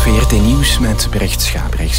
VRT Nieuws met Brecht Schaabrechts.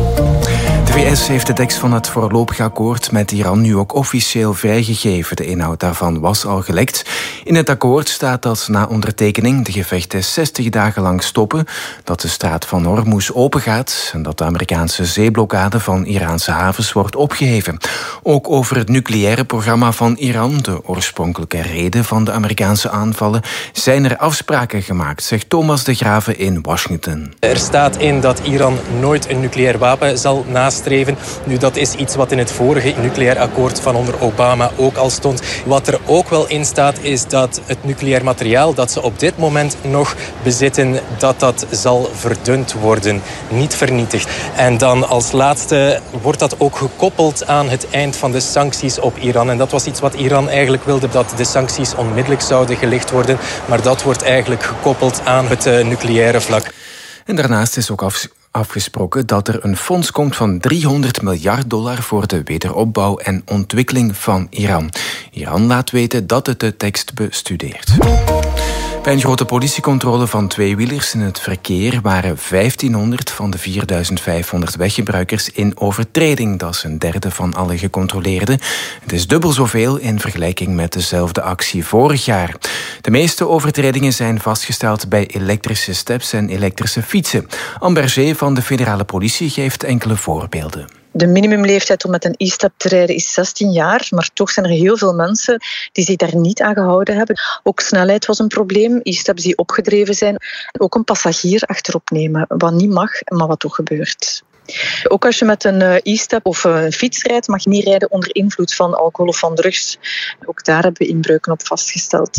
De VS heeft de tekst van het voorlopig akkoord met Iran nu ook officieel vrijgegeven. De inhoud daarvan was al gelekt. In het akkoord staat dat na ondertekening de gevechten 60 dagen lang stoppen, dat de straat van Hormuz opengaat en dat de Amerikaanse zeeblokkade van Iraanse havens wordt opgeheven. Ook over het nucleaire programma van Iran, de oorspronkelijke reden van de Amerikaanse aanvallen, zijn er afspraken gemaakt, zegt Thomas de Grave in Washington. Er staat in dat Iran nooit een nucleair wapen zal nastreven. Nu, dat is iets wat in het vorige nucleair akkoord van onder Obama ook al stond. Wat er ook wel in staat is dat het nucleair materiaal dat ze op dit moment nog bezitten, dat zal verdund worden, niet vernietigd. En dan als laatste wordt dat ook gekoppeld aan het eind van de sancties op Iran. En dat was iets wat Iran eigenlijk wilde, dat de sancties onmiddellijk zouden gelicht worden. Maar dat wordt eigenlijk gekoppeld aan het nucleaire vlak. En daarnaast is ook afgesproken dat er een fonds komt van $300 miljard voor de wederopbouw en ontwikkeling van Iran. Iran laat weten dat het de tekst bestudeert. Bij een grote politiecontrole van tweewielers in het verkeer waren 1500 van de 4500 weggebruikers in overtreding. Dat is een derde van alle gecontroleerden. Het is dubbel zoveel in vergelijking met dezelfde actie vorig jaar. De meeste overtredingen zijn vastgesteld bij elektrische steps en elektrische fietsen. Amber Zee van de federale politie geeft enkele voorbeelden. De minimumleeftijd om met een e-step te rijden is 16 jaar, maar toch zijn er heel veel mensen die zich daar niet aan gehouden hebben. Ook snelheid was een probleem, e-steps die opgedreven zijn. Ook een passagier achterop nemen, wat niet mag, maar wat toch gebeurt. Ook als je met een e-step of een fiets rijdt, mag je niet rijden onder invloed van alcohol of van drugs. Ook daar hebben we inbreuken op vastgesteld.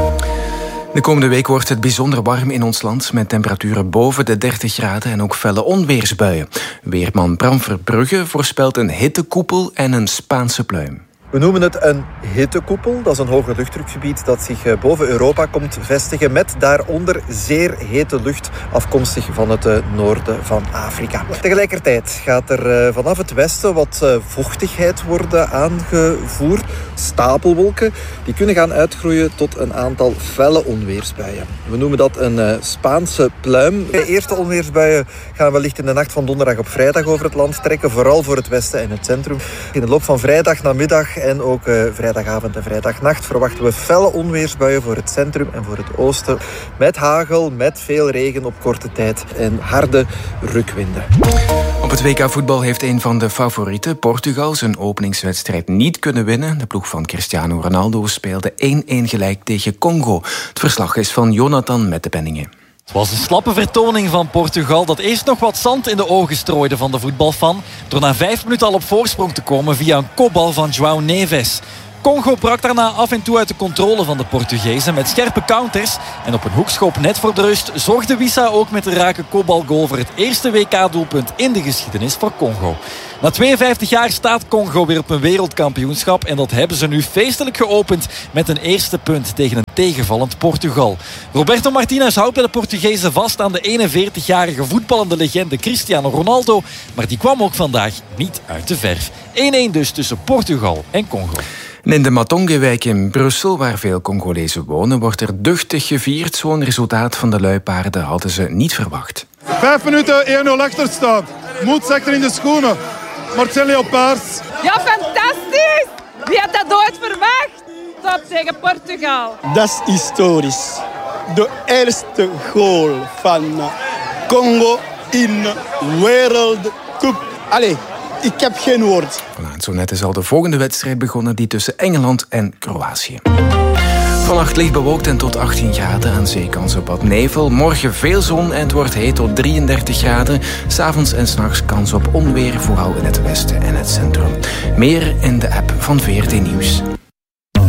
De komende week wordt het bijzonder warm in ons land met temperaturen boven de 30 graden en ook felle onweersbuien. Weerman Bram Verbrugge voorspelt een hittekoepel en een Spaanse pluim. We noemen het een hittekoepel. Dat is een hoger luchtdrukgebied dat zich boven Europa komt vestigen met daaronder zeer hete lucht afkomstig van het noorden van Afrika. Tegelijkertijd gaat er vanaf het westen wat vochtigheid worden aangevoerd. Stapelwolken die kunnen gaan uitgroeien tot een aantal felle onweersbuien. We noemen dat een Spaanse pluim. De eerste onweersbuien gaan wellicht in de nacht van donderdag op vrijdag over het land trekken, vooral voor het westen en het centrum. In de loop van vrijdag namiddag en ook vrijdagavond en vrijdagnacht verwachten we felle onweersbuien voor het centrum en voor het oosten. Met hagel, met veel regen op korte tijd en harde rukwinden. Op het WK voetbal heeft een van de favorieten, Portugal, zijn openingswedstrijd niet kunnen winnen. De ploeg van Cristiano Ronaldo speelde 1-1 gelijk tegen Congo. Het verslag is van Jonathan Mettepenningen. Het was een slappe vertoning van Portugal dat eerst nog wat zand in de ogen strooide van de voetbalfan door na 5 minuten al op voorsprong te komen via een kopbal van João Neves. Congo brak daarna af en toe uit de controle van de Portugezen met scherpe counters. En op een hoekschop net voor de rust zorgde Wissa ook met de rake kopbalgoal voor het eerste WK-doelpunt in de geschiedenis voor Congo. Na 52 jaar staat Congo weer op een wereldkampioenschap en dat hebben ze nu feestelijk geopend met een eerste punt tegen een tegenvallend Portugal. Roberto Martinez houdt bij de Portugezen vast aan de 41-jarige voetballende legende Cristiano Ronaldo, maar die kwam ook vandaag niet uit de verf. 1-1 dus tussen Portugal en Congo. In de Matonge-wijk in Brussel, waar veel Congolezen wonen, wordt er duchtig gevierd. Zo'n resultaat van de luipaarden hadden ze niet verwacht. 5 minuten 1-0 achterstaan. Moed zakt er in de schoenen. Marcel Leopards. Ja, fantastisch! Wie had dat ooit verwacht? Top tegen Portugal. Dat is historisch. De eerste goal van Congo in Wereldcup. Allee, ik heb geen woord. Voilà, zo net is al de volgende wedstrijd begonnen, die tussen Engeland en Kroatië. Vannacht licht bewolkt en tot 18 graden. Aan zee kans op wat nevel. Morgen veel zon en het wordt heet tot 33 graden. 's Avonds en 's nachts kans op onweer, vooral in het westen en het centrum. Meer in de app van VRT Nieuws.